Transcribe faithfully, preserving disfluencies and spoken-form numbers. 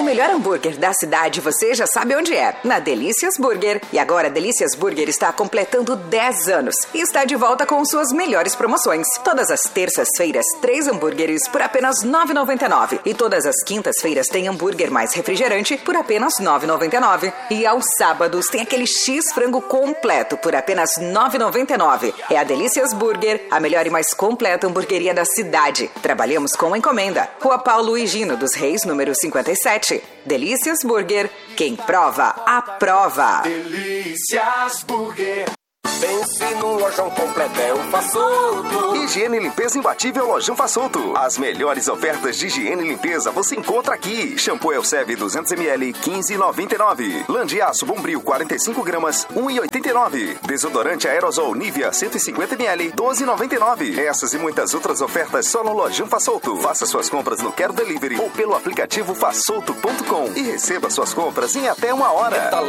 melhor hambúrguer da cidade você já sabe onde é, na Delícias Burger. E agora a Delícias Burger está completando dez anos e está de volta com suas melhores promoções. Todas as terças-feiras, três hambúrgueres por apenas nove reais e noventa e nove centavos. E todas as quintas-feiras tem hambúrguer mais refrigerante por apenas nove reais e noventa e nove centavos. E aos sábados tem aquele X frango completo por apenas nove reais e noventa e nove centavos. É a Delícias Burger, a melhor e mais completa hambúrgueria da cidade. Trabalhamos com encomenda. Rua Paulo Higino dos Reis, número cinquenta e sete. Delícias Burger. Quem prova, aprova. Delícias Burger. Pense num lojão completo, é o Façolto. Higiene e limpeza imbatível Lojão Façolto. As melhores ofertas de higiene e limpeza você encontra aqui. Shampoo Elseve duzentos mililitros, quinze reais e noventa e nove centavos. Lã de aço Bombril quarenta e cinco gramas, um real e oitenta e nove centavos. Desodorante aerosol Nivea cento e cinquenta mililitros, doze reais e noventa e nove centavos. Essas e muitas outras ofertas só no Lojão Façolto. Faça suas compras no Quero Delivery ou pelo aplicativo façolto ponto com e receba suas compras em até uma hora.